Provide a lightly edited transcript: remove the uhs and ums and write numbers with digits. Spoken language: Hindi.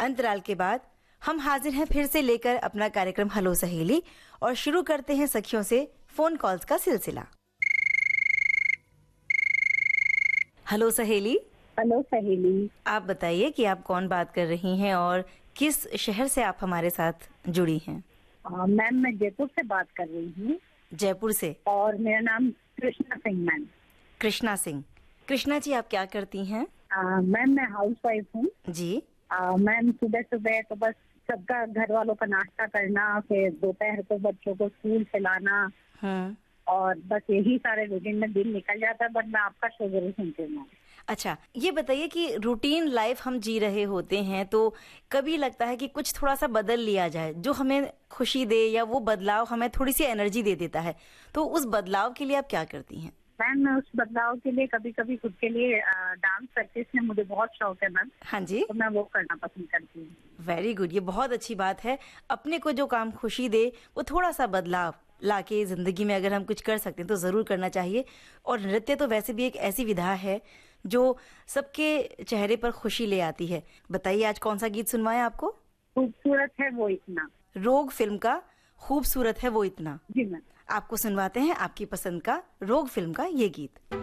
अंतराल के बाद हम हाजिर हैं फिर से लेकर अपना कार्यक्रम हेलो सहेली और शुरू करते हैं सखियों से फोन कॉल्स का सिलसिला। हेलो सहेली। हेलो सहेली। आप बताइए कि आप कौन बात कर रही हैं और किस शहर से आप हमारे साथ जुड़ी हैं? मैम मैं जयपुर से बात कर रही हूँ। जयपुर से। और मेरा नाम कृष्णा सिंह मैम। कृष्णा सिंह। कृष्णा जी आप क्या करती हैं? मैम मैं हाउस वाइफ हूँ जी। मैम सुबह सुबह तो बस सबका घर वालों का नाश्ता करना, फिर दोपहर को बच्चों को स्कूल खिलाना और बस यही सारे रूटीन में दिन निकल जाता है। बट मैं आपका शो जरूर सुनती हूँ। अच्छा, ये बताइए कि रूटीन लाइफ हम जी रहे होते हैं तो कभी लगता है कि कुछ थोड़ा सा बदल लिया जाए जो हमें खुशी दे, या वो बदलाव हमें थोड़ी सी एनर्जी दे देता है, तो उस बदलाव के लिए आप क्या करती हैं? मैम मैं उस बदलाव के लिए कभी कभी खुद के लिए डांस प्रैक्टिस में मुझे बहुत शौक है मैम। हाँ जी। तो मैं वो करना पसंद करती हूँ। वेरी गुड, ये बहुत अच्छी बात है। अपने को जो काम खुशी दे वो थोड़ा सा बदलाव लाके जिंदगी में अगर हम कुछ कर सकते हैं तो जरूर करना चाहिए। और नृत्य तो वैसे भी एक ऐसी विधा है जो सबके चेहरे पर खुशी ले आती है। बताइए आज कौन सा गीत सुनवाएं आपको? खूबसूरत है वो इतना। रोग फिल्म का खूबसूरत है वो इतना। जी मैम। आपको सुनवाते हैं आपकी पसंद का रोग फिल्म का ये गीत।